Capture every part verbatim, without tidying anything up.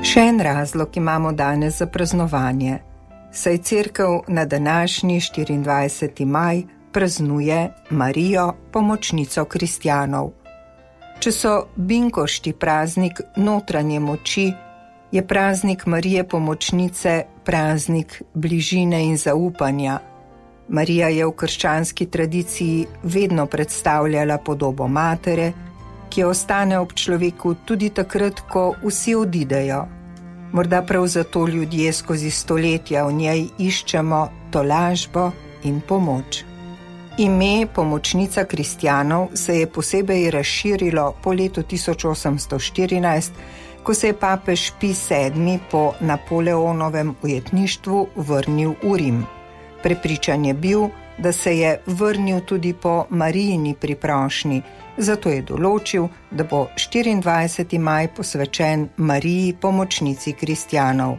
Še en razlog imamo danes za praznovanje, saj cerkev na današnji štiriindvajseti maj praznuje Marijo, pomočnico kristjanov. Če so binkošti praznik notranje moči, je praznik Marije pomočnice praznik bližine in zaupanja. Marija je v krščanski tradiciji vedno predstavljala podobo matere, ki ostane ob človeku tudi takrat, ko vsi odidejo. Morda prav zato ljudje skozi stoletja v njej iščemo tolažbo in pomoč. Ime pomočnica kristjanov se je posebej razširilo po letu tisoč osemsto štirinajst, ko se je papež Pij sedmi po Napoleonovem ujetništvu vrnil v Rim. Prepričan je bil, da se je vrnil tudi po Marijini priprošnji, zato je določil, da bo štiriindvajseti maj posvečen Mariji, pomočnici kristjanov.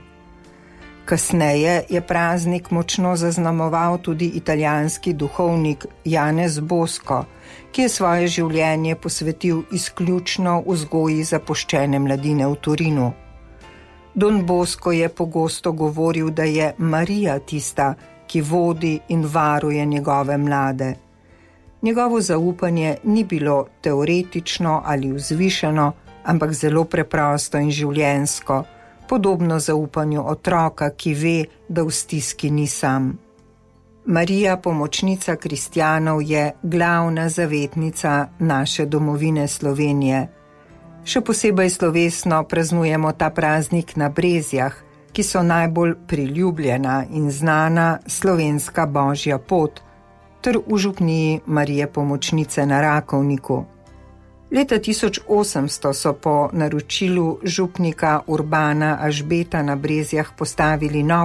Kasneje je praznik močno zaznamoval tudi italijanski duhovnik Janez Bosco, ki je svoje življenje posvetil izključno vzgoji zapuščene mladine v Torinu. Don Bosco je pogosto govoril, da je Marija tista, ki vodi in varuje njegove mlade. Njegovo zaupanje ni bilo teoretično ali vzvišeno, ampak zelo preprosto in življenjsko, podobno zaupanju otroka, ki ve, da v stiski ni sam. Marija, pomočnica kristjanov, je glavna zavetnica naše domovine Slovenije. Še posebej slovesno praznujemo ta praznik na Brezjah, ki so najbolj priljubljena in znana slovenska božja pot, ter v župniji Marije pomočnice na Rakovniku. Leta tisoč osemsto so po naročilu župnika Urbana Ažbeta na Brezjah postavili nov